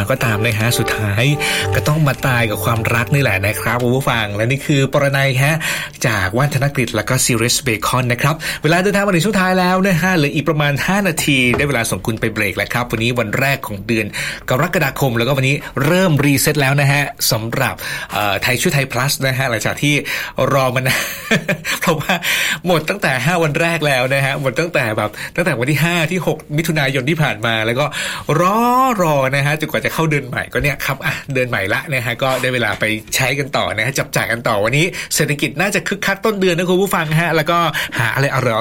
ก็ตามนะฮะสุดท้ายก็ต้องมาตายกับความรักนี่แหละนะครับคุณผู้ฟังและนี่คือปรนัยฮะจากว่านธนกฤษแล้วก็ซีเรียสเบคอนนะครับเวลาเดินทางมาถึงช่วงท้ายแล้วนะฮะเหลืออีกประมาณ5นาทีได้เวลาส่งคุณไปเบรกแล้วครับวันนี้วันแรกของเดือนกรกฎาคมแล้วก็วันนี้เริ่มรีเซ็ตแล้วนะฮะสำหรับไทยช่วยไทย plus นะฮะหลังจากที่รอมานาน เพราะว่าหมดตั้งแต่5วันแรกแล้วนะฮะหมดตั้งแต่วันที่5ที่6มิถุนายนที่ผ่านมาแล้วก็รอนะฮะจนกว่าจะเข้าเดือนใหม่ก็เนี่ยครับเดือนใหม่ละนะฮะก็ได้เวลาไปใช้กันต่อนะฮะจับจ่ายกันต่อวันนี้เศรษฐกิจน่าจะคึกคักต้นเดือนนะคุณผู้ฟังฮะแล้วก็หาอะไรอร่อย